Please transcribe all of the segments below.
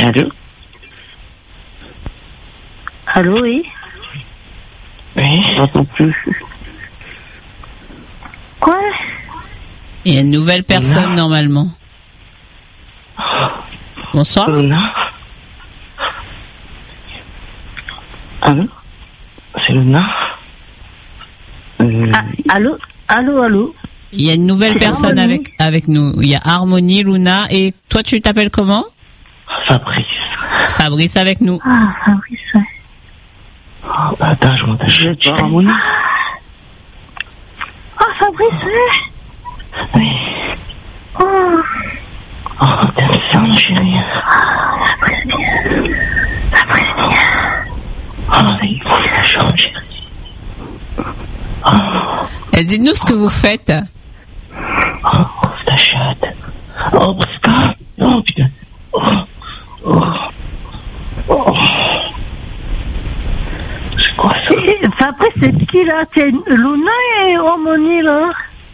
Allô? Allô, oui? Oui, j'entends plus. Quoi? Il y a une nouvelle personne normalement. Bonsoir. Luna? Allô? C'est Luna? Allô? Allô? Il y a une nouvelle personne avec nous. Il y a Harmonie, Luna, et toi tu t'appelles comment? Fabrice. Fabrice avec nous. Ah, Fabrice, ouais. Oh, bah attends, je m'attache pas, Harmonie. Ah, Fabrice, ouais. Oui. Oh, T'aimes ça, ma chérie? Fabrice, bien. Fabrice, bien. Il faut que la chambre, chérie. Et dites-nous ce que vous faites. Ta chatte. Prisca. Oh, putain. C'est quoi ça? Fabrice, c'est qui, là? C'est Luna et Harmonie, là?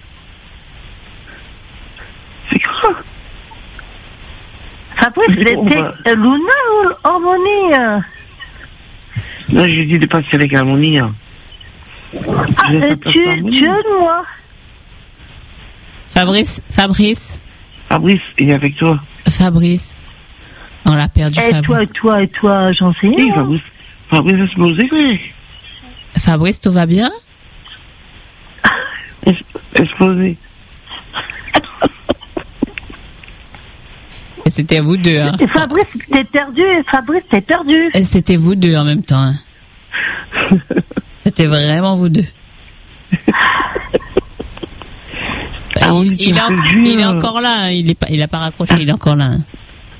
C'est quoi? Fabrice, c'était Luna ou Harmonie? Non, j'ai dit de passer avec Harmonie. Ah, tu es moi? Fabrice, Fabrice, il est avec toi. Fabrice. On l'a perdu, Fabrice. Et toi, j'en sais Oui, rien. Fabrice a explosé, oui. Fabrice, tout va bien? Explosé. Et c'était vous deux, hein. Et Fabrice, t'es perdu. Et c'était vous deux en même temps, hein. C'était vraiment vous deux. Il est encore là, hein. Il a pas raccroché, il est encore là, hein.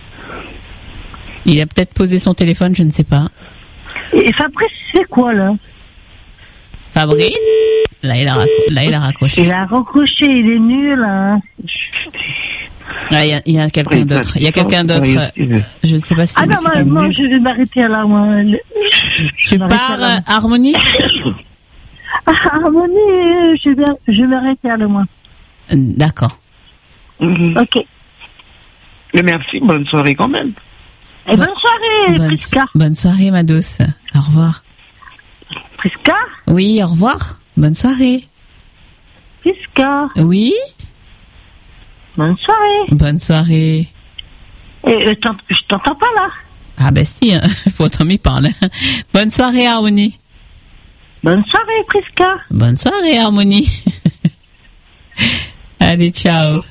Il a peut-être posé son téléphone, je ne sais pas. Et Fabrice, c'est quoi, là? Fabrice? Là, il a raccroché. Il a raccroché, il est nul, hein. Ah, il y a quelqu'un d'autre. Il y a quelqu'un d'autre. Je ne sais pas si c'est... Ah non, moi, je vais m'arrêter là, moi. Tu pars, Harmonie? Ah, Harmonie, je vais m'arrêter là, moi. D'accord. Ok. Mais merci, bonne soirée quand même. Et bonne soirée, Prisca. Bonne soirée, ma douce. Au revoir. Prisca? Oui, au revoir. Bonne soirée. Prisca? Oui? Bonne soirée. Bonne soirée. Et je t'entends pas, là. Ah ben si, hein. Faut qu'on m'y parle. Bonne soirée, Harmonie. Bonne soirée, Prisca. Bonne soirée, Harmonie. Allez, ciao.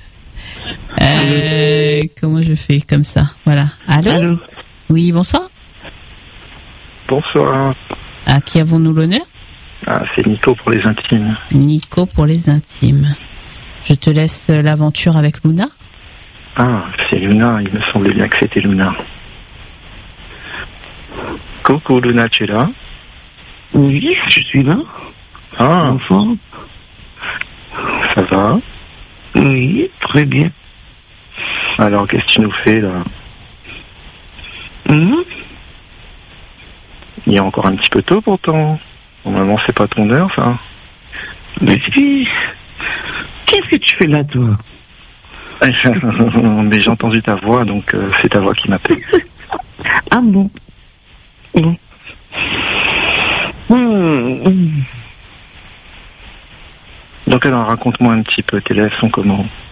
Comment je fais comme ça? Voilà. Allô? Oui, bonsoir. Bonsoir. À qui avons-nous l'honneur? C'est Nico pour les intimes. Nico pour les intimes. Je te laisse l'aventure avec Luna. C'est Luna, il me semblait bien que c'était Luna. Coucou Luna, tu es là? Oui, je suis là. Bonsoir. Ça va? Oui, très bien. Alors, qu'est-ce que tu nous fais là? Il y a encore un petit peu tôt pourtant. Normalement, c'est pas ton heure, ça. Mais si. Qu'est-ce que tu fais là, toi? Mais j'ai entendu ta voix, donc c'est ta voix qui m'appelle. Ah bon? Donc alors, raconte-moi un petit peu, tes lèvres sont comment?